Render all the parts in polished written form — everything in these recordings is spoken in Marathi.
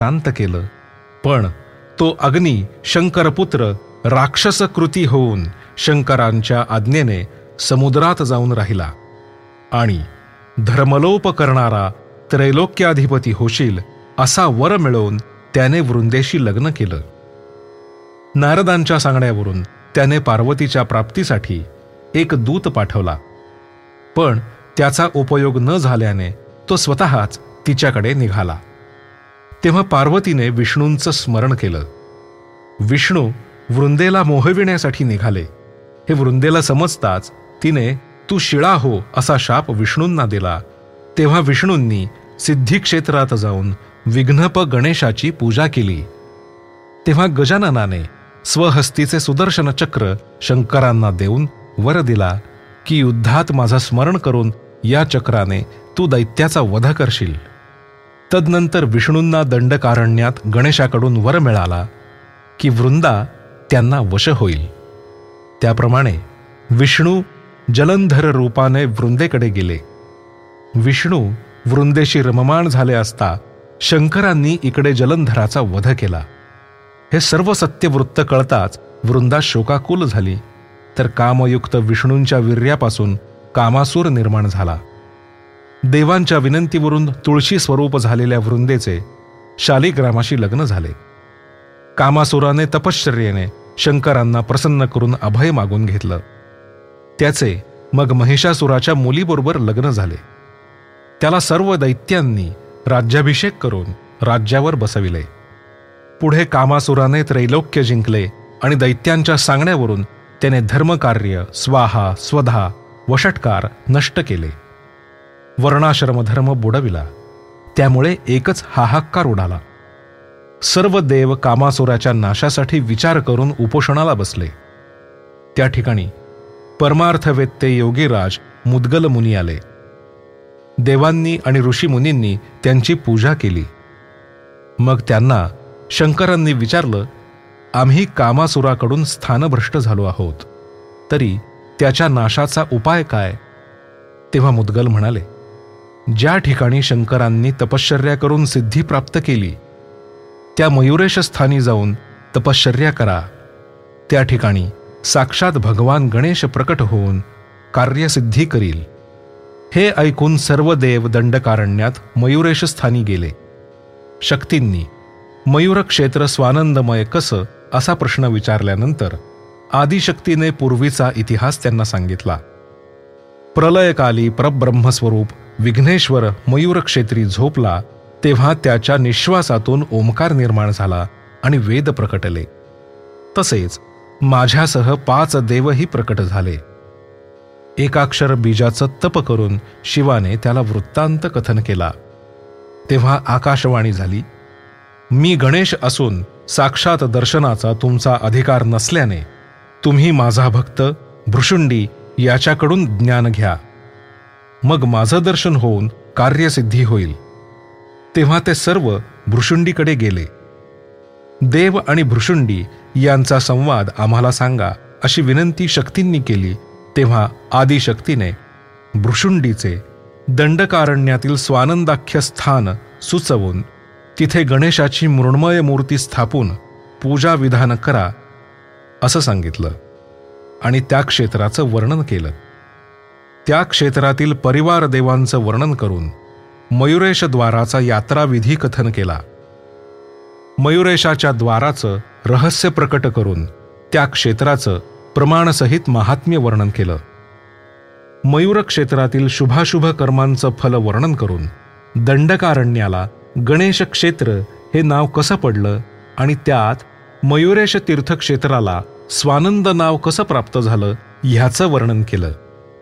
शांत केलं. पण तो अग्नी शंकरपुत्र राक्षसकृती होऊन शंकरांच्या आज्ञेने समुद्रात जाऊन राहिला आणि धर्मलोप करणारा त्रैलोक्याधिपती होशील असा वर मिळवून त्याने वृंदेशी लग्न केलं. नारदांच्या सांगण्यावरून त्याने पार्वतीच्या प्राप्तीसाठी एक दूत पाठवला, पण त्याचा उपयोग न झाल्याने तो स्वतःच तिच्याकडे निघाला. तेव्हा पार्वतीने विष्णूंचं स्मरण केलं. विष्णू वृंदेला मोहविण्यासाठी निघाले. हे वृंदेला समजताच तिने तू शिळा हो असा शाप विष्णूंना दिला. तेव्हा विष्णूंनी सिद्धिक्षेत्रात जाऊन विघ्नप गणेशाची पूजा केली. तेव्हा गजाननाने स्वहस्तीचे सुदर्शन चक्र शंकरांना देऊन वर दिला की युद्धात माझं स्मरण करून या चक्राने तू दैत्याचा वध करशील. तदनंतर विष्णूंना दंडकारण्यात गणेशाकडून वर मिळाला की वृंदा त्यांना वश होईल. त्याप्रमाणे विष्णू जलंधर रूपाने वृंदेकडे गेले. विष्णू वृंदेशी रममाण झाले असता शंकरांनी इकडे जलंधराचा वध केला. हे सर्व सत्यवृत्त कळताच वृंदा शोकाकुल झाली. तर कामयुक्त विष्णूंच्या वीर्यापासून कामासूर निर्माण झाला. देवांच्या विनंतीवरून तुळशी स्वरूप झालेल्या वृंदेचे शालिग्रामाशी लग्न झाले. कामासुराने तपश्चर्येने शंकरांना प्रसन्न करून अभय मागून घेतलं. त्याचे मग महिषासुराच्या मुलीबरोबर लग्न झाले. त्याला सर्व दैत्यांनी राज्याभिषेक करून राज्यावर बसविले. पुढे कामासुराने त्रैलोक्य जिंकले आणि दैत्यांच्या सांगण्यावरून त्याने धर्मकार्य, स्वाहा, स्वधा व षटकार नष्ट केले. वर्णाश्रमधर्म बुडविला. त्यामुळे एकच हाहाकार उडाला. सर्व देव कामासुराच्या नाशासाठी विचार करून उपोषणाला बसले. त्या ठिकाणी परमार्थवेत्ते योगीराज मुद्गल मुनी आले. देवांनी आणि ऋषीमुनींनी त्यांची पूजा केली. मग त्यांना शंकरांनी विचारलं, आम्ही कामासुराकडून स्थानभ्रष्ट झालो आहोत, तरी त्याच्या नाशाचा उपाय काय? तेव्हा मुद्गल म्हणाले, ज्या ठिकाणी शंकरांनी तपश्चर्या करून सिद्धी प्राप्त केली त्या मयुरेश स्थानी जाऊन तपश्चर्या करा. त्या ठिकाणी साक्षात भगवान गणेश प्रकट होऊन कार्यसिद्धी करील. हे ऐकून सर्व देव दंडकारण्यात मयुरेश स्थानी गेले. शक्तींनी मयूरक्षेत्र स्वानंदमय कसं असा प्रश्न विचारल्यानंतर आदिशक्तीने पूर्वीचा इतिहास त्यांना सांगितला. प्रलयकाली परब्रह्मस्वरूप विघ्नेश्वर मयूरक्षेत्री झोपला तेव्हा त्याच्या निश्वासातून ओंकार निर्माण झाला आणि वेद प्रकटले. तसेच माझ्यासह 5 देवही प्रकट झाले. एकाक्षर बीजाचं तप करून शिवाने त्याला वृत्तांत कथन केला. तेव्हा आकाशवाणी झाली, मी गणेश असून साक्षात दर्शनाचा तुमचा अधिकार नसल्याने तुम्ही माझा भक्त भृशुंडी याच्याकडून ज्ञान घ्या. मग माझं दर्शन होऊन कार्यसिद्धी होईल. तेव्हा ते सर्व भृशुंडीकडे गेले. देव आणि भृशुंडी यांचा संवाद आम्हाला सांगा अशी विनंती शक्तींनी केली. तेव्हा आदिशक्तीने भृशुंडीचे दंडकारण्यातील स्वानंदाख्य स्थान सुचवून तिथे गणेशाची मृण्मय मूर्ती स्थापून पूजा विधान करा असं सांगितलं आणि त्या क्षेत्राचं वर्णन केलं. त्या क्षेत्रातील परिवार देवांचं वर्णन करून मयुरेश द्वाराचा यात्राविधी कथन केला. मयुरेशाच्या द्वाराचं रहस्य प्रकट करून त्या क्षेत्राचं प्रमाणसहित महात्म्य वर्णन केलं. मयूर क्षेत्रातील शुभाशुभ कर्मांचं फल वर्णन करून दंडकारण्याला गणेश क्षेत्र हे नाव कसं पडलं आणि त्यात मयुरेश तीर्थक्षेत्राला स्वानंद नाव कसं प्राप्त झालं ह्याचं वर्णन केलं.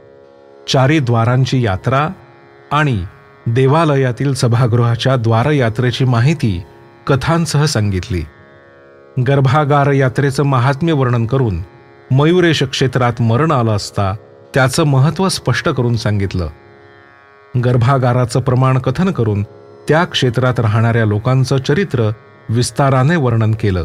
4 द्वारांची यात्रा आणि देवालयातील सभागृहाच्या द्वारयात्रेची माहिती कथांसह सांगितली. गर्भागार यात्रेचं महात्म्य वर्णन करून मयुरेश क्षेत्रात मरण आलं असता त्याचं महत्त्व स्पष्ट करून सांगितलं. गर्भागाराचं प्रमाण कथन करून त्या क्षेत्रात राहणाऱ्या लोकांचं चरित्र विस्ताराने वर्णन केलं.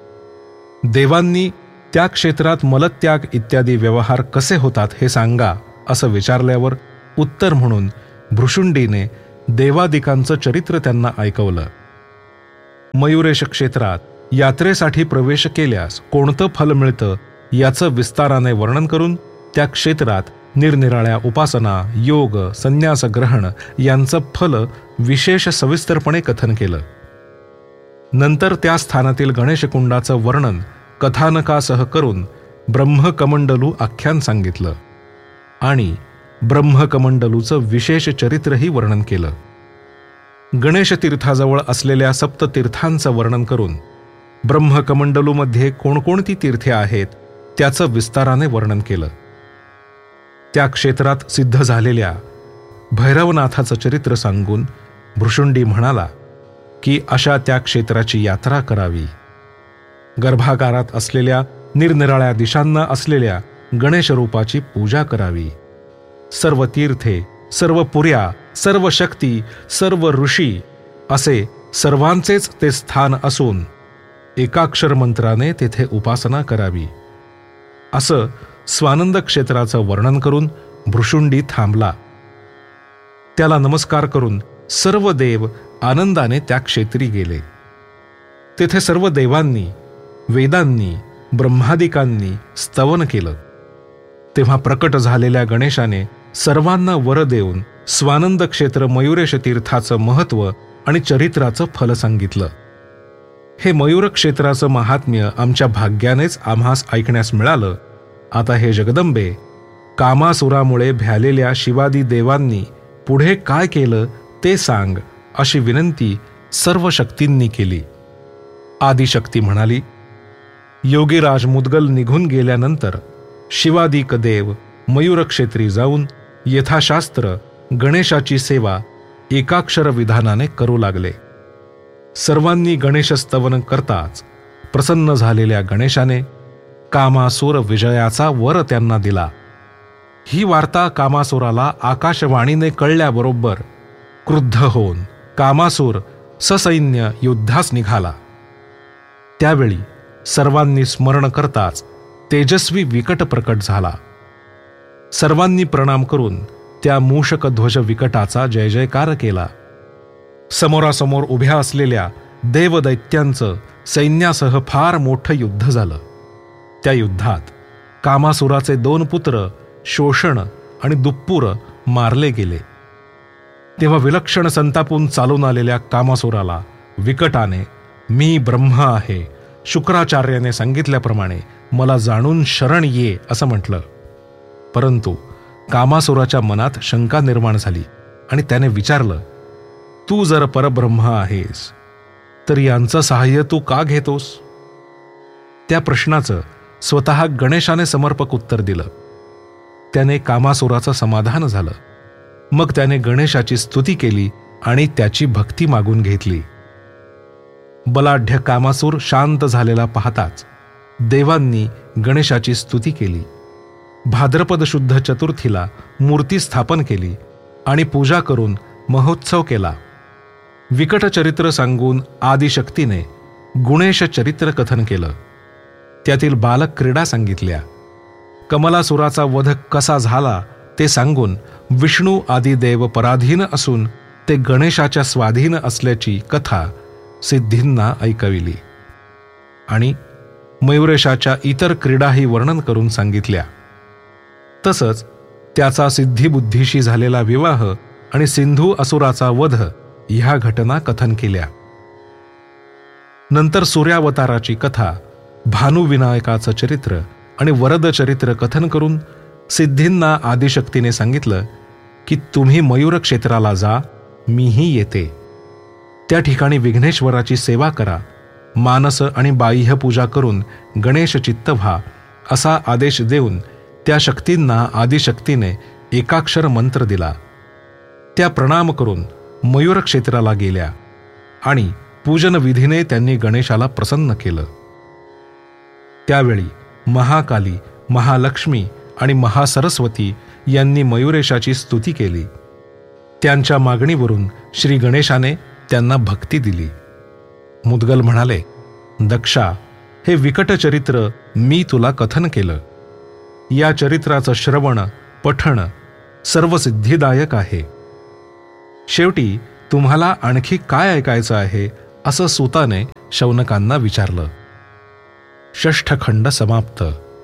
देवांनी त्या क्षेत्रात मलत्याग इत्यादी व्यवहार कसे होतात हे सांगा असं विचारल्यावर उत्तर म्हणून भृशुंडीने देवादिकांचं चरित्र त्यांना ऐकवलं. मयुरेश क्षेत्रात यात्रेसाठी प्रवेश केल्यास कोणतं फल मिळतं याचं विस्ताराने वर्णन करून त्या क्षेत्रात निरनिराळ्या उपासना, योग, संन्यास ग्रहण यांचं फल विशेष सविस्तरपणे कथन केलं. नंतर त्या स्थानातील गणेशकुंडाचं वर्णन कथानकासह करून ब्रह्मकमंडलू आख्यान सांगितलं आणि ब्रह्मकमंडलूचं विशेष चरित्रही वर्णन केलं. गणेश तीर्थाजवळ असलेल्या सप्ततीर्थांचं वर्णन करून ब्रह्मकमंडलूमध्ये कोणकोणती तीर्थे आहेत त्याचं विस्ताराने वर्णन केलं. त्या क्षेत्रात सिद्ध झालेल्या भैरवनाथाचं चरित्र सांगून भृशुंडी म्हणाला की अशा त्या क्षेत्राची यात्रा करावी. गर्भागारात असलेल्या निरनिराळ्या दिशांना असलेल्या गणेश रूपाची पूजा करावी. सर्व तीर्थे, सर्व पुऱ्या, सर्व शक्ती, सर्व ऋषी असे सर्वांचेच ते स्थान असून एकाक्षर मंत्राने तेथे उपासना करावी. असं स्वानंद क्षेत्राचं वर्णन करून भृशुंडी थांबला. त्याला नमस्कार करून सर्व देव आनंदाने त्या क्षेत्री गेले. तेथे सर्व देवांनी, वेदांनी, ब्रह्मादिकांनी स्तवन केलं. तेव्हा प्रकट झालेल्या गणेशाने सर्वांना वर देऊन स्वानंद क्षेत्र मयुरेश तीर्थाचं महत्त्व आणि चरित्राचं फल सांगितलं. हे मयूर क्षेत्राचं महात्म्य आमच्या भाग्यानेच आम्हास ऐकण्यास मिळालं. आता हे जगदंबे, कामासुरामुळे भ्यालेल्या शिवादी देवांनी पुढे काय केलं ते सांग, अशी विनंती सर्व शक्तींनी केली. आदिशक्ती म्हणाली, योगीराज मुद्गल निघून गेल्यानंतर शिवादिक देव मयूरक्षेत्री जाऊन यथाशास्त्र गणेशाची सेवा एकाक्षर विधानाने करू लागले. सर्वांनी गणेशस्तवन करताच प्रसन्न झालेल्या गणेशाने कामासुर विजयाचा वर त्यांना दिला. ही वार्ता कामासुराला आकाशवाणीने कळल्याबरोबर क्रुद्ध होऊन कामासुर ससैन्य युद्धास निघाला. त्यावेळी सर्वांनी स्मरण करताच तेजस्वी विकट प्रकट झाला. सर्वांनी प्रणाम करून त्या मूषकध्वज विकटाचा जय जयकार केला. समोरासमोर उभ्या असलेल्या देवदैत्यांचं सैन्यासह फार मोठं युद्ध झालं. त्या युद्धात कामासुराचे 2 पुत्र शोषण आणि दुप्पूर मारले गेले. तेव्हा विलक्षण संतापून चालून आलेल्या कामासुराला विकटाने, मी ब्रह्म आहे, शुक्राचार्याने सांगितल्याप्रमाणे मला जाणून शरण ये असं म्हटलं. परंतु कामासुराच्या मनात शंका निर्माण झाली आणि त्याने विचारलं, तू जर परब्रह्म आहेस तर यांचं सहाय्य तू का घेतोस? त्या प्रश्नाचं स्वतः गणेशाने समर्पक उत्तर दिलं. त्याने कामासुराचं समाधान झालं. मग त्याने गणेशाची स्तुती केली आणि त्याची भक्ती मागून घेतली. बलाढ्य कामासुर शांत झालेला पाहताच देवांनी गणेशाची स्तुती केली. भाद्रपद शुद्ध चतुर्थीला मूर्ती स्थापन केली आणि पूजा करून महोत्सव केला. विकट चरित्र सांगून आदिशक्तीने गुणेश चरित्र कथन केलं. त्यातील बालक क्रीडा सांगितल्या. कमलासुराचा वध कसा झाला ते सांगून विष्णू आदी देव पराधीन असून ते गणेशाच्या स्वाधीन असल्याची कथा सिद्धींना ऐकविली आणि मयुरेशाच्या इतर क्रीडाही वर्णन करून सांगितल्या. तसंच त्याचा सिद्धिबुद्धीशी झालेला विवाह आणि सिंधू असुराचा वध ह्या घटना कथन केल्या. नंतर सूर्यावताराची कथा, भानुविनायकाचं चरित्र आणि वरद चरित्र कथन करून सिद्धींना आदिशक्तीने सांगितलं की तुम्ही मयूर क्षेत्राला जा, मीही येते. त्या ठिकाणी विघ्नेश्वराची सेवा करा, मानस आणि बाह्य पूजा करून गणेश चित्त व्हा असा आदेश देऊन त्या शक्तींना आदिशक्तीने एकाक्षर मंत्र दिला. त्या प्रणाम करून मयूर क्षेत्राला गेल्या आणि पूजन विधीने त्यांनी गणेशाला प्रसन्न केलं. त्यावेळी महाकाली, महालक्ष्मी आणि महासरस्वती यांनी मयुरेशाची स्तुती केली. त्यांच्या मागणीवरून श्री गणेशाने त्यांना भक्ती दिली. मुद्गल म्हणाले, दक्षा, हे विकट चरित्र मी तुला कथन केलं. या चरित्राचं श्रवण, पठण सर्व सिद्धिदायक आहे. शेवटी तुम्हाला आणखी काय ऐकायचं आहे असं सूताने शौनकांना विचारलं. षष्ठ खंड समाप्त.